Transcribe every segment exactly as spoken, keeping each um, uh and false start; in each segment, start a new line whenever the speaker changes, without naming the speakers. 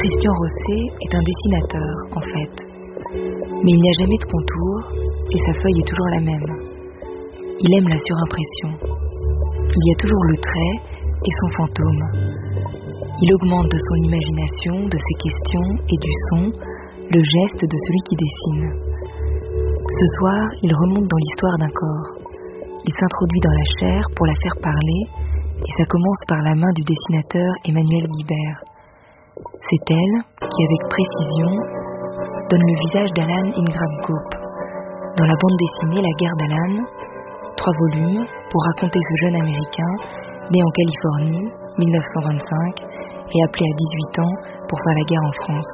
Christian Rosset est un dessinateur, en fait. Mais il n'y a jamais de contour, et sa feuille est toujours la même. Il aime la surimpression. Il y a toujours le trait et son fantôme. Il augmente de son imagination, de ses questions et du son, le geste de celui qui dessine. Ce soir, il remonte dans l'histoire d'un corps. Il s'introduit dans la chair pour la faire parler, et ça commence par la main du dessinateur Emmanuel Guibert. C'est elle qui, avec précision, donne le visage d'Alan Ingram Cope. Dans la bande dessinée La guerre d'Alan, trois volumes pour raconter ce jeune Américain né en Californie, dix-neuf cent vingt-cinq, et appelé à dix-huit ans pour faire la guerre en France.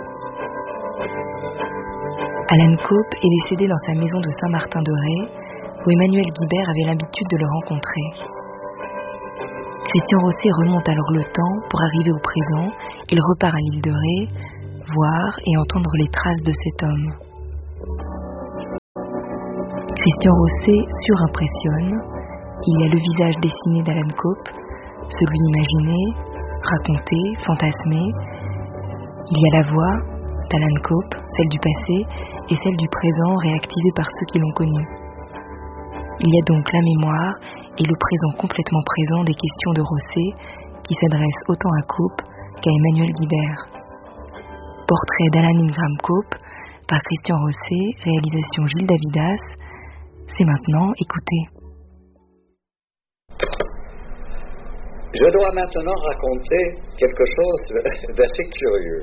Alan Cope est décédé dans sa maison de Saint-Martin-de-Ré, où Emmanuel Guibert avait l'habitude de le rencontrer. Christian Rosset remonte alors le temps pour arriver au présent. Il repart à l'île de Ré, voir et entendre les traces de cet homme. Christian Rosset surimpressionne. Il y a le visage dessiné d'Alan Cope, celui imaginé, raconté, fantasmé. Il y a la voix d'Alan Cope, celle du passé et celle du présent réactivée par ceux qui l'ont connu. Il y a donc la mémoire et le présent complètement présent des questions de Rosset qui s'adressent autant à Cope qu'à Emmanuel Guibert. Portrait d'Alan Ingram Cope par Christian Rosset, réalisation Gilles Davidas. C'est maintenant, écoutez.
Je dois maintenant raconter quelque chose d'assez curieux.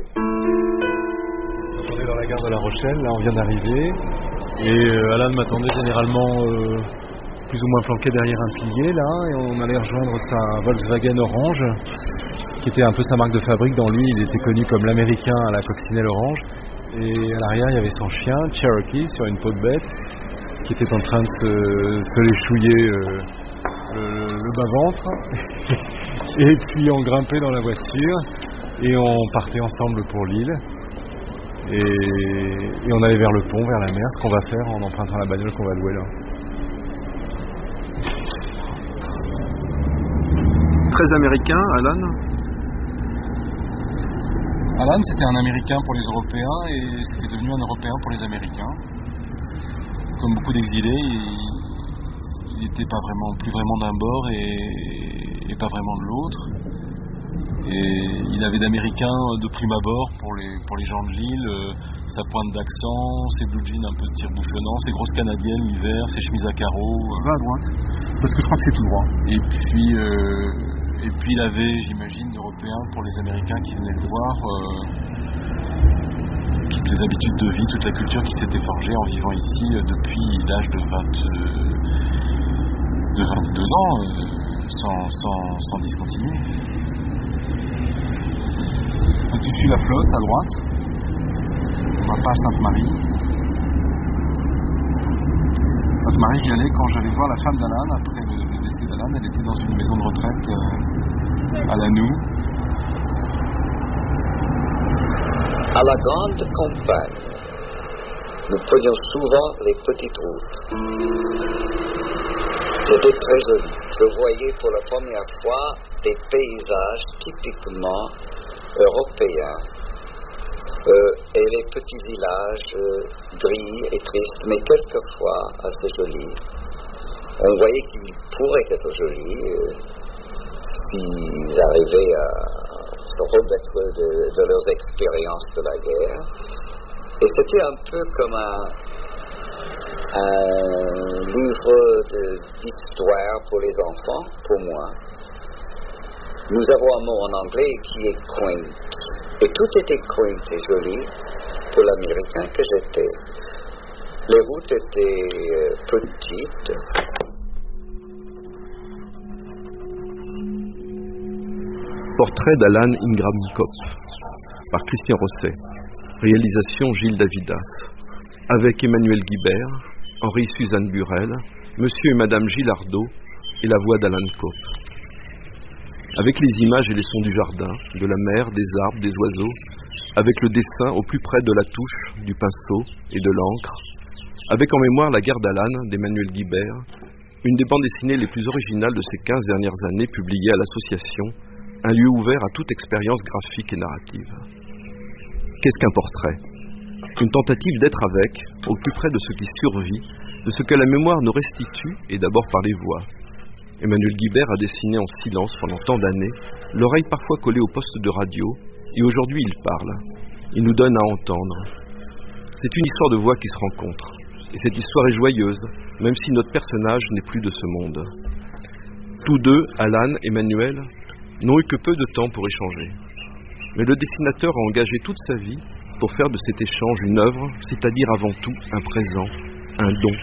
On est dans la gare de La Rochelle, là on vient d'arriver, et euh, Alan m'attendait généralement euh, plus ou moins flanqué derrière un pilier là, et on allait rejoindre sa Volkswagen orange, qui était un peu sa marque de fabrique. Dans lui, il était connu comme l'américain à la coccinelle orange, et à l'arrière il y avait son chien, Cherokee, sur une peau de bête, qui était en train de se, se léchouiller euh, le, le bas-ventre, et puis on grimpait dans la voiture, et on partait ensemble pour l'île. Et, et on allait vers le pont, vers la mer, ce qu'on va faire en empruntant la bagnole qu'on va louer là.
Très américain, Alan.
Alan, c'était un Américain pour les Européens et c'était devenu un Européen pour les Américains. Comme beaucoup d'exilés, il n'était pas vraiment, plus vraiment d'un bord et, et pas vraiment de l'autre. Et il avait d'américain de prime abord pour les, pour les gens de l'île, euh, sa pointe d'accent, ses blue jeans un peu tire-bouchonnants, ses grosses canadiennes l'hiver, ses chemises à carreaux. Euh.
Va à droite, parce que je crois que c'est tout droit.
Et puis, euh, et puis il avait, j'imagine, d'Européens pour les Américains qui venaient le voir, euh, toutes les habitudes de vie, toute la culture qui s'était forgée en vivant ici euh, depuis l'âge de, vingt, euh, de vingt-deux ans, euh, sans, sans, sans discontinuer.
Tu suis la flotte à droite, on va pas à Sainte-Marie. Sainte-Marie, j'y allais quand j'allais voir la femme d'Alan, après le, le décès d'Alan, elle était dans une maison de retraite euh, à Lannou.
À la grande campagne, nous prenions souvent les petites routes. C'était très joli. Je voyais pour la première fois des paysages typiquement européens euh, et les petits villages euh, gris et tristes, mais quelquefois assez jolis. On voyait qu'ils pourraient être jolis euh, s'ils arrivaient à se remettre de, de leurs expériences de la guerre. Et c'était un peu comme un, un livre de, d'histoire pour les enfants, pour moi. Nous avons un mot en anglais qui est quaint. Et tout était quaint et joli pour l'Américain que j'étais. Les routes étaient euh, petites.
Portrait d'Alan Ingram Cope par Christian Rosset. Réalisation Gilles Davidas. Avec Emmanuel Guibert, Henri-Suzanne Burel, Monsieur et Madame Gilardot et la voix d'Alan Cope. Avec les images et les sons du jardin, de la mer, des arbres, des oiseaux, avec le dessin au plus près de la touche, du pinceau et de l'encre, avec en mémoire la guerre d'Alan d'Emmanuel Guibert, une des bandes dessinées les plus originales de ces quinze dernières années publiées à l'association, un lieu ouvert à toute expérience graphique et narrative. Qu'est-ce qu'un portrait ? Une tentative d'être avec, au plus près de ce qui survit, de ce que la mémoire nous restitue, et d'abord par les voix. Emmanuel Guibert a dessiné en silence pendant tant d'années, l'oreille parfois collée au poste de radio, et aujourd'hui il parle. Il nous donne à entendre. C'est une histoire de voix qui se rencontrent. Et cette histoire est joyeuse, même si notre personnage n'est plus de ce monde. Tous deux, Alan et Emmanuel, n'ont eu que peu de temps pour échanger. Mais le dessinateur a engagé toute sa vie pour faire de cet échange une œuvre, c'est-à-dire avant tout un présent, un don.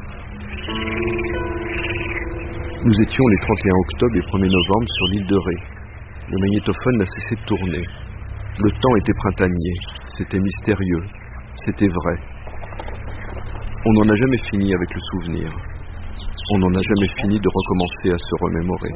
Nous étions les trente et un octobre et premier novembre sur l'île de Ré. Le magnétophone n'a cessé de tourner. Le temps était printanier, c'était mystérieux, c'était vrai. On n'en a jamais fini avec le souvenir. On n'en a jamais fini de recommencer à se remémorer.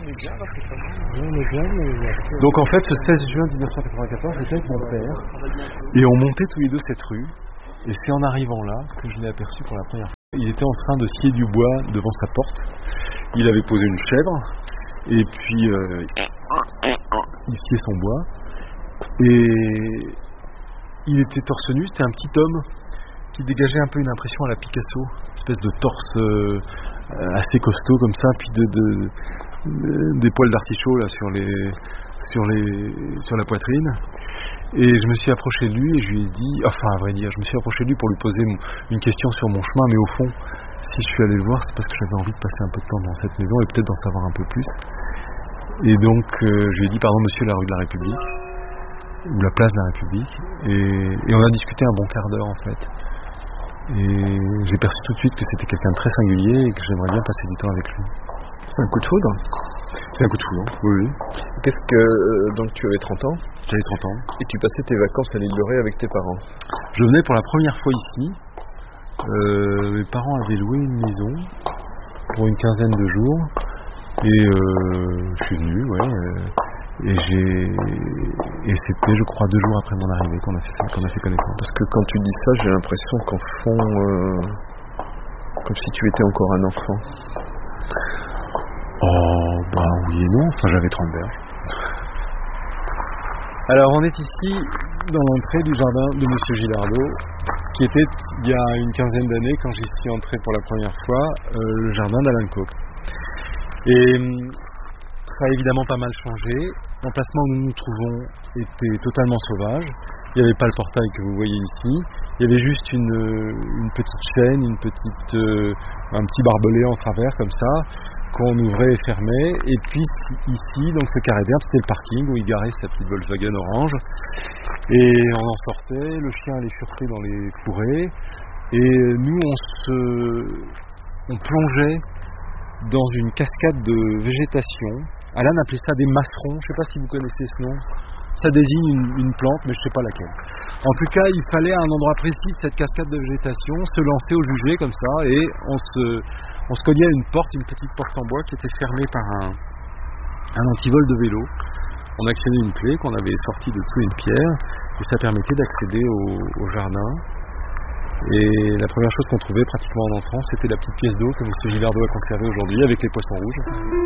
Donc en fait, ce seize juin mille neuf cent quatre-vingt-quatorze, j'étais avec mon père et on montait tous les deux cette rue. Et c'est en arrivant là que je l'ai aperçu pour la première fois. Il était en train de scier du bois devant sa porte. Il avait posé une chèvre et puis euh, il sciait son bois. Et il était torse nu, c'était un petit homme qui dégageait un peu une impression à la Picasso, une espèce de torse euh, assez costaud comme ça, puis de, de, de, des poils d'artichaut là sur les, sur les, sur la poitrine. Et je me suis approché de lui et je lui ai dit, enfin à vrai dire, je me suis approché de lui pour lui poser une question sur mon chemin, mais au fond, si je suis allé le voir, c'est parce que j'avais envie de passer un peu de temps dans cette maison et peut-être d'en savoir un peu plus. Et donc euh, je lui ai dit, pardon monsieur, la rue de la République, ou la place de la République, et, et on a discuté un bon quart d'heure en fait. Et j'ai perçu tout de suite que c'était quelqu'un de très singulier et que j'aimerais bien passer du temps avec lui.
C'est un coup de foudre ?
C'est un coup de foudre, oui, oui.
Qu'est-ce que... Euh, donc tu avais trente ans ?
J'avais trente ans.
Et tu passais tes vacances à l'île de Ré avec tes parents ?
Je venais pour la première fois ici. Euh, mes parents avaient loué une maison pour une quinzaine de jours. Et euh, je suis venu, ouais. Et j'ai... Et c'était, je crois, deux jours après mon arrivée qu'on a fait ça, qu'on a fait connaissance.
Parce que quand tu dis ça, j'ai l'impression qu'en fond, euh, comme si tu étais encore un enfant.
Oh, bah oui et non, enfin j'avais trente berges. Alors on est ici dans l'entrée du jardin de Monsieur Gilardot, qui était il y a une quinzaine d'années, quand j'y suis entré pour la première fois, euh, le jardin d'Alain Cope. Et ça a évidemment pas mal changé. L'emplacement où nous nous trouvons était totalement sauvage. Il n'y avait pas le portail que vous voyez ici. Il y avait juste une, une petite chaîne, une petite, euh, un petit barbelé en travers comme ça, qu'on ouvrait et fermait. Et puis ici, donc ce carré d'herbe, c'était le parking où il garait sa petite Volkswagen orange. Et on en sortait, le chien allait fureter dans les fourrés. Et nous, on se, on plongeait dans une cascade de végétation. Alan appelait ça des masserons, je ne sais pas si vous connaissez ce nom. Ça désigne une, une plante, mais je ne sais pas laquelle. En tout cas, il fallait à un endroit précis de cette cascade de végétation se lancer au jugé comme ça, et on se, on se cognait à une porte, une petite porte en bois qui était fermée par un, un antivol de vélo. On actionnait une clé qu'on avait sortie de dessous une pierre, et ça permettait d'accéder au, au jardin. Et la première chose qu'on trouvait pratiquement en entrant, c'était la petite pièce d'eau que M. Gilardot a conservée aujourd'hui avec les poissons rouges.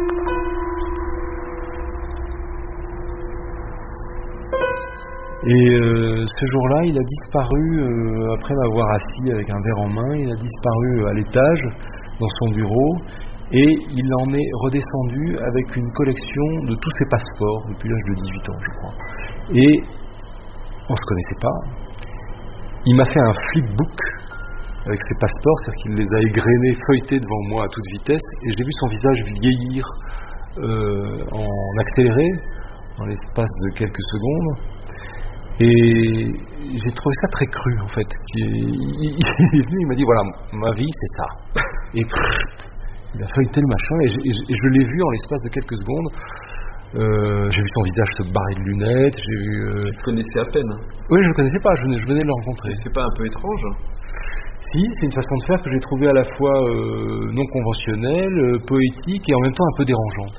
Et euh, ce jour-là, il a disparu, euh, après m'avoir assis avec un verre en main, il a disparu à l'étage, dans son bureau, et il en est redescendu avec une collection de tous ses passeports, depuis l'âge de dix-huit ans, je crois. Et on ne se connaissait pas. Il m'a fait un flipbook avec ses passeports, c'est-à-dire qu'il les a égrenés, feuilletés devant moi à toute vitesse, et j'ai vu son visage vieillir euh, en accéléré, dans l'espace de quelques secondes. Et j'ai trouvé ça très cru en fait. Il, il, il est venu, il m'a dit voilà, ma vie c'est ça. Et pff, il a feuilleté le machin et je, et je, et je l'ai vu en l'espace de quelques secondes. Euh, j'ai vu son visage se barrer de lunettes. J'ai vu. Euh...
Tu le connaissais à peine.
Oui, je le connaissais pas. Je venais, je venais de le rencontrer.
Et c'est pas un peu étrange?
Si, c'est une façon de faire que j'ai trouvée à la fois euh, non conventionnelle, euh, poétique et en même temps un peu dérangeante.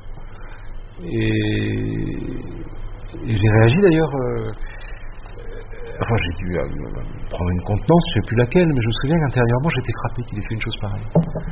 Et, et j'ai réagi d'ailleurs. Euh... Enfin, j'ai dû euh, prendre une contenance, je ne sais plus laquelle, mais je me souviens qu'intérieurement, j'étais frappé qu'il ait fait une chose pareille.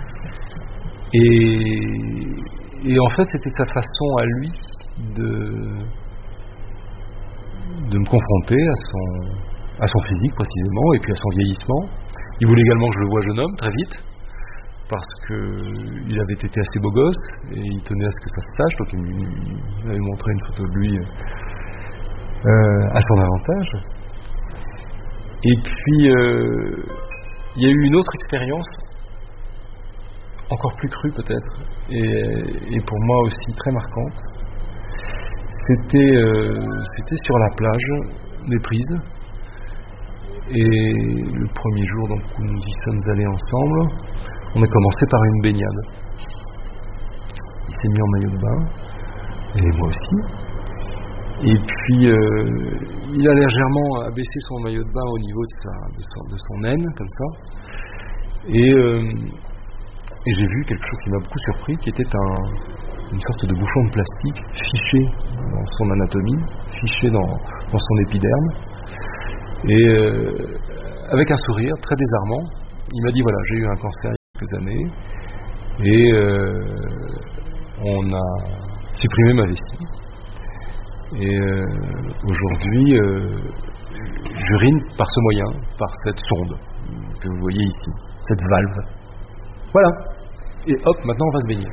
Et, et en fait, c'était sa façon à lui de, de me confronter à son, à son physique précisément, et puis à son vieillissement. Il voulait également que je le voie jeune homme, très vite, parce qu'il avait été assez beau gosse, et il tenait à ce que ça se sache, donc il m'avait montré une photo de lui euh, à son avantage. Et puis, euh, il y a eu une autre expérience, encore plus crue peut-être, et, et pour moi aussi très marquante. C'était, euh, c'était sur la plage, les prises. Et le premier jour donc, où nous y sommes allés ensemble, on a commencé par une baignade. Il s'est mis en maillot de bain, et moi aussi. Et puis, euh, il a légèrement abaissé son maillot de bain au niveau de, sa, de, son, de son aine, comme ça. Et, euh, et j'ai vu quelque chose qui m'a beaucoup surpris, qui était un, une sorte de bouchon de plastique fiché dans son anatomie, fiché dans, dans son épiderme. Et euh, avec un sourire très désarmant, il m'a dit voilà, j'ai eu un cancer il y a quelques années et euh, on a supprimé ma vessie. Et euh, aujourd'hui, euh, j'urine par ce moyen, par cette sonde que vous voyez ici, cette valve. Voilà. Et hop, maintenant on va se baigner.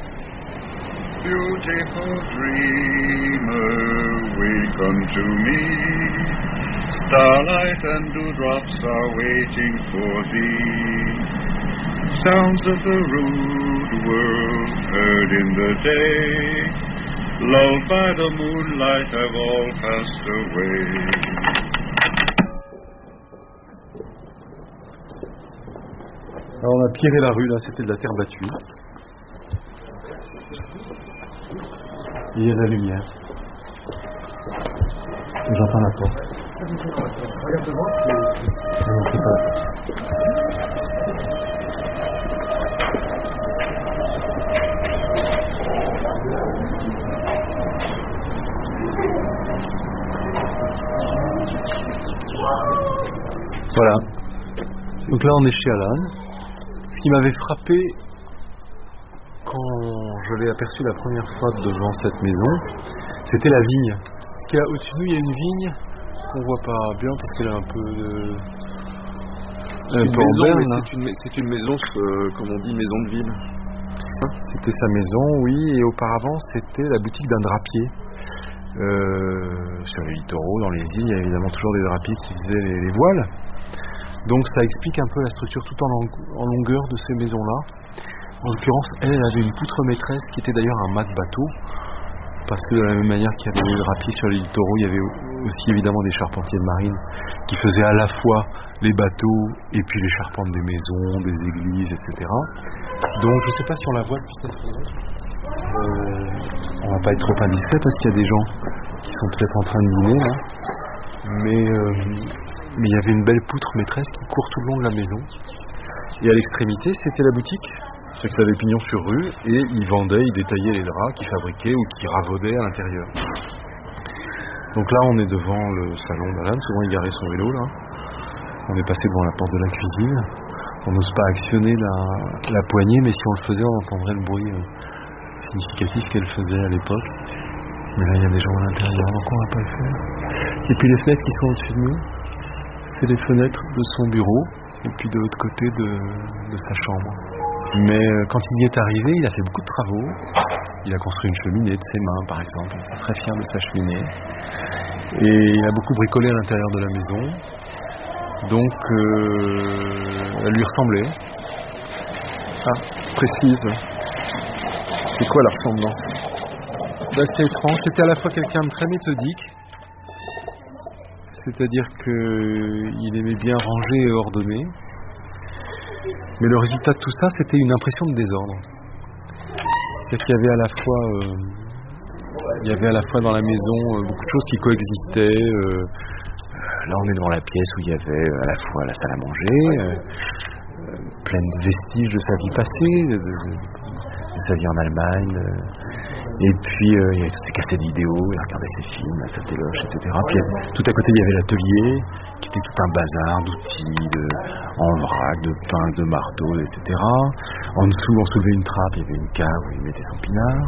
Beautiful dreamer, welcome to me. Starlight and dewdrops are waiting for thee. Sounds of the rude world heard in the day, lulled by the moonlight, have all passed away.
Alors on a pierré la rue, là c'était de la terre battue. Et il y a de la lumière. Et j'entends la porte. Regarde devant. Non, c'est pas la porte. Voilà. Donc là on est chez Alan. Ce qui m'avait frappé quand je l'ai aperçu la première fois devant cette maison, c'était la vigne. Parce qu'il y a au-dessus de nous, il y a une vigne qu'on voit pas bien parce qu'elle est un peu de...
un peu en berne. C'est une, c'est une maison, euh, comme on dit, maison de ville.
C'était sa maison, oui, et auparavant c'était la boutique d'un drapier. Euh, sur les littoraux, dans les îles, il y a évidemment toujours des drapiers qui faisaient les, les voiles. Donc ça explique un peu la structure tout en, long, en longueur de ces maisons-là. En l'occurrence, elle, elle avait une poutre maîtresse qui était d'ailleurs un mât de bateau, parce que de la même manière qu'il y avait des drapiers sur les littoraux, il y avait aussi évidemment des charpentiers de marine qui faisaient à la fois les bateaux et puis les charpentes des maisons, des églises, et cetera. Donc je ne sais pas si on la voit depuis cette fenêtre. Euh, on va pas être trop indiscret parce qu'il y a des gens qui sont peut-être en train de dîner là. Mais euh, mais il y avait une belle poutre maîtresse qui court tout le long de la maison. Et à l'extrémité, c'était la boutique. C'est que ça avait pignon sur rue et ils vendaient, ils détaillaient les draps qu'ils fabriquaient ou qu'ils ravaudaient à l'intérieur. Donc là, on est devant le salon d'Alan. Souvent, il garait son vélo là. On est passé devant la porte de la cuisine. On n'ose pas actionner la, la poignée, mais si on le faisait, on entendrait le bruit euh, significatif qu'elle faisait à l'époque. Mais là, il y a des gens à l'intérieur, donc on va pas le faire. Et puis les fenêtres qui sont au-dessus de nous, c'est les fenêtres de son bureau, et puis de l'autre côté de, de sa chambre. Mais euh, quand il y est arrivé, il a fait beaucoup de travaux. Il a construit une cheminée de ses mains, par exemple. Il était très fier de sa cheminée. Et il a beaucoup bricolé à l'intérieur de la maison. Donc, euh, elle lui ressemblait. Ah, précise. C'est quoi la ressemblance ? Bah, c'était étrange. C'était à la fois quelqu'un de très méthodique. C'est-à-dire qu'il aimait bien ranger et ordonner. Mais le résultat de tout ça, c'était une impression de désordre. C'est-à-dire qu'il y avait à la fois, euh, il y avait à la fois dans la maison euh, beaucoup de choses qui coexistaient. Euh, là, on est devant la pièce où il y avait à la fois la salle à manger, euh, euh, pleine de vestiges de sa vie passée, de, de, de sa vie en Allemagne. Euh, et puis, euh, il y avait toutes ces cassettes vidéo, il regardait ses films, sa téloche, et cetera. Puis, tout à côté, il y avait l'atelier, qui était tout un bazar d'outils, de, en vrac, de pinces, de marteaux, et cetera. En dessous, on soulevait une trappe, il y avait une cave où il mettait son pinard.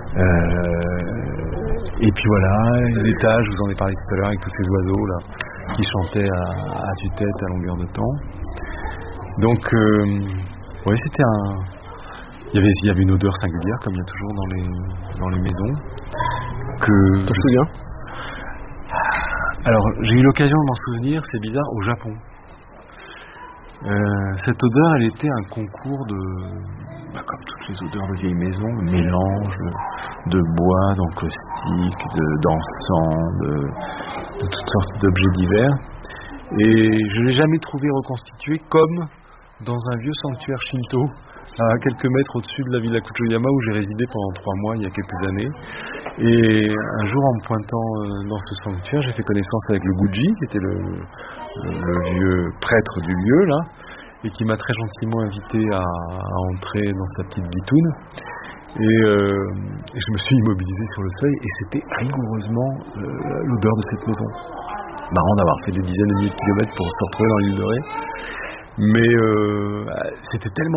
Euh, et puis voilà, les étages, je vous en ai parlé tout à l'heure, avec tous ces oiseaux là, qui qui chantait à, à tue-tête à longueur de temps. Donc, euh, oui, c'était un... Il y, avait, il y avait une odeur singulière, comme il y a toujours dans les, dans les maisons. Que...
Tu te souviens ?
Alors, j'ai eu l'occasion de m'en souvenir, c'est bizarre, au Japon. Euh, cette odeur, elle était un concours de, bah, comme toutes les odeurs de vieilles maisons, de mélange de, de bois, d'encaustique, de, d'encens, de, de toutes sortes d'objets divers. Et je ne l'ai jamais trouvé reconstitué comme dans un vieux sanctuaire Shinto, à quelques mètres au-dessus de la villa Kuchoyama où j'ai résidé pendant trois mois il y a quelques années. Et un jour, en me pointant dans ce sanctuaire, j'ai fait connaissance avec le Guji, qui était le, le, le vieux prêtre du lieu, là, et qui m'a très gentiment invité à, à entrer dans sa petite guitoune. Et, euh, et je me suis immobilisé sur le seuil, et c'était rigoureusement euh, l'odeur de cette maison. Marrant d'avoir fait des dizaines de milliers de kilomètres pour se retrouver dans l'île de Ré. Mais euh, c'était tellement